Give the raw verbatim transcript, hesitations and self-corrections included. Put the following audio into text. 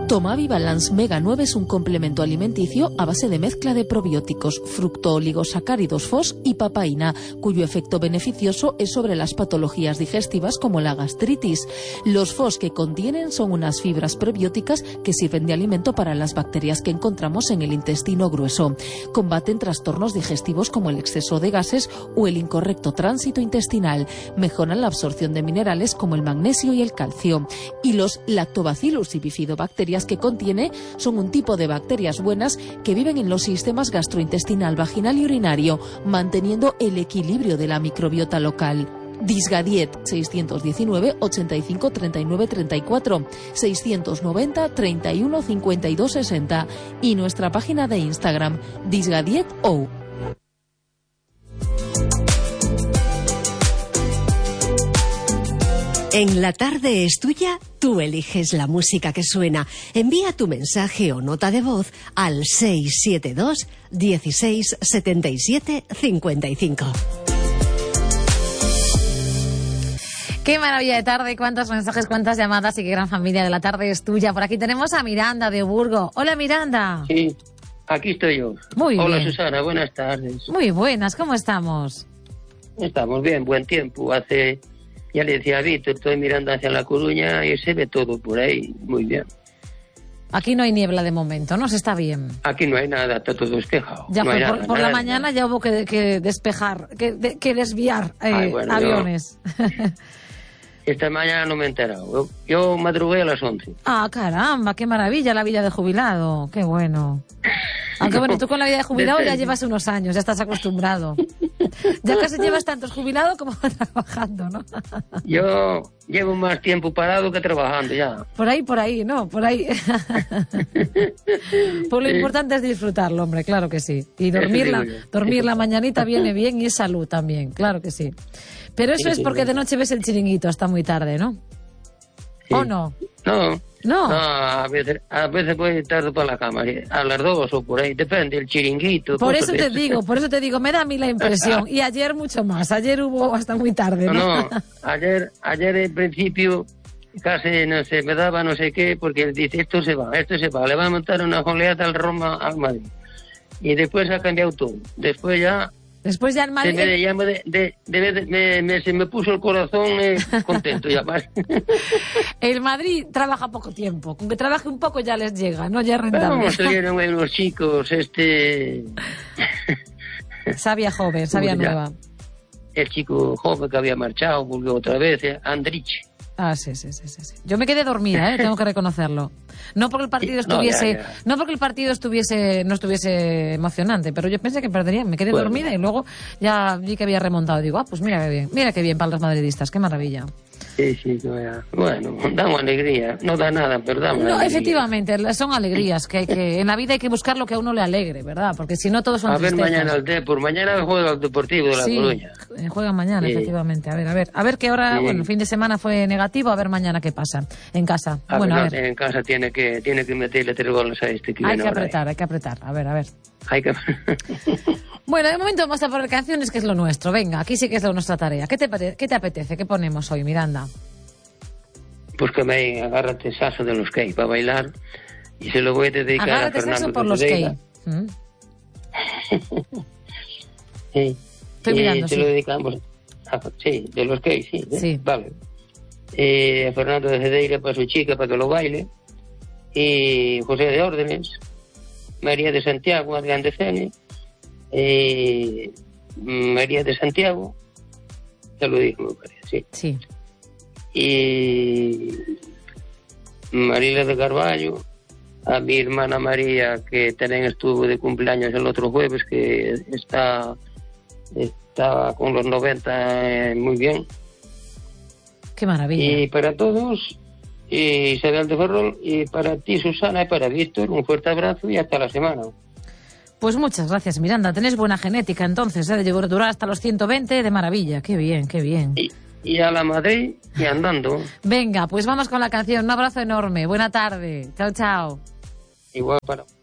Tomavi Balance Mega nueve es un complemento alimenticio a base de mezcla de probióticos, fructooligosacáridos F O S y papaína, cuyo efecto beneficioso es sobre las patologías digestivas como la gastritis. Los F O S que contienen son unas fibras prebióticas que sirven de alimento para las bacterias que encontramos en el intestino grueso. Combaten trastornos digestivos como el exceso de gases o el incorrecto tránsito intestinal. Mejoran la absorción de minerales como el magnesio y el calcio. Y los lactobacillus y bifidobacterias que contiene son un tipo de bacterias buenas que viven en los sistemas gastrointestinal, vaginal y urinario, manteniendo el equilibrio de la microbiota local. Disgadiet seiscientos diecinueve, ochenta y cinco, treinta y nueve, treinta y cuatro, seiscientos noventa, treinta y uno, cincuenta y dos, sesenta y nuestra página de Instagram disgadieto. En La Tarde es Tuya, tú eliges la música que suena. Envía tu mensaje o nota de voz al seis siete dos, dieciséis, setenta y siete, cincuenta y cinco. Qué maravilla de tarde, cuántos mensajes, cuántas llamadas y qué gran familia de La Tarde es Tuya. Por aquí tenemos a Miranda de Burgo. Hola, Miranda. Sí, aquí estoy yo. Muy Hola, bien. Susana, buenas tardes. Muy buenas, ¿cómo estamos? Estamos bien, buen tiempo. Hace... Ya le decía a Víctor, estoy mirando hacia La Coruña y se ve todo por ahí, muy bien. Aquí no hay niebla de momento, ¿no? Se está bien. Aquí no hay nada, está todo despejado. Ya no fue, hay por, nada, por nada, la mañana nada. ya hubo que, que despejar, que, de, que desviar eh, Ay, bueno, aviones. Yo, esta mañana no me he enterado. Yo, yo madrugué a las once. Ah, caramba, qué maravilla la vida de jubilado, qué bueno. Aunque bueno, tú con la vida de jubilado ya llevas unos años, ya estás acostumbrado. Ya casi llevas tantos jubilado como trabajando, ¿no? Yo llevo más tiempo parado que trabajando ya. Por ahí, por ahí, ¿no? Por ahí. Pues lo Sí. importante es disfrutarlo, hombre, claro que sí. Y dormir Eso la, digo yo. dormir la Eso. mañanita viene bien y es salud también, claro que sí. Pero eso Sí, es sí, porque sí. de noche ves el chiringuito hasta muy tarde, ¿no? Sí. ¿O no? No. No. No, a veces, a veces voy tarde para la cama, sí, a las dos o por ahí, depende, el chiringuito. Por cosas eso de te esas. digo, por eso te digo, me da a mí la impresión. Y ayer mucho más, ayer hubo hasta muy tarde, No, ¿no? no, ayer, ayer en principio casi, no sé, me daba no sé qué, porque él dice, esto se va, esto se va, le va a montar una goleada al Roma al Madrid. Y después ha cambiado todo. Después ya, Después ya el se Madrid... me, ya me, de, de, de- de- me, me- se me puso el corazón eh, contento ya más. El Madrid trabaja poco tiempo. Con que trabaje un poco ya les llega, ¿no? Ya es Pero rentable. vamos, salieron ahí unos chicos, este... Sabia joven, sabia Uy, ya. nueva. El chico joven que había marchado, volvió otra vez, eh, Andrich. Ah, sí, sí, sí, sí, sí. Yo me quedé dormida, ¿eh? Tengo que reconocerlo. No porque el partido No, estuviese, ya, ya. no porque el partido estuviese, no estuviese emocionante, pero yo pensé que perderían. Me quedé Bueno. dormida y luego ya vi que había remontado. Digo, ah, pues mira qué bien, mira qué bien para los madridistas, qué maravilla. Sí, sí, no era- bueno, damos alegría. No da nada, pero damos No, alegría. efectivamente, son alegrías que hay que, en la vida hay que buscar lo que a uno le alegre, ¿verdad? Porque si no todos son A ver tristezas. mañana el Depor, mañana juega el Deportivo de La Sí, Coruña. eh, juegan mañana, Sí. efectivamente. A ver, a ver, a ver qué hora, Sí. bueno, el fin de semana fue negativo, a ver mañana qué pasa en casa. A bueno, ver, a no, ver, en casa tiene que tiene que meterle tres goles a este que hay viene que ahora, apretar, hay que apretar. A ver, a ver. eh. Hay que... Bueno, de momento vamos a poner canciones, que es lo nuestro. Venga, aquí sí que es lo nuestra tarea. ¿Qué te, pare- qué te apetece? ¿Qué ponemos hoy, Miranda? Pues que me agárrate saso de los Key para bailar y se lo voy a dedicar Agárrate a Fernando eso por los Cotodega. Key. ¿Mm? Sí. Estoy Y mirando, se sí. lo dedicamos a- sí, de los Key, sí. ¿eh? Sí. Vale. Eh, a Fernando de Cedeira para su chica para que lo baile y José de Órdenes, María de Santiago, Adrián de Cene, eh, María de Santiago, te lo digo, me parece, sí. Sí. Y Marila de Carballo, a mi hermana María, que también estuvo de cumpleaños el otro jueves, que está, está con los noventa eh, muy bien. Qué maravilla. Y para todos, y Isabel de Ferrol, y para ti, Susana, y para Víctor, un fuerte abrazo y hasta la semana. Pues muchas gracias, Miranda. Tenés buena genética, entonces, ¿eh? De durar hasta los ciento veinte, de maravilla. Qué bien, qué bien. Y, y a la Madrid y andando. Venga, pues vamos con la canción. Un abrazo enorme. Buena tarde. Chao, chao. Igual para...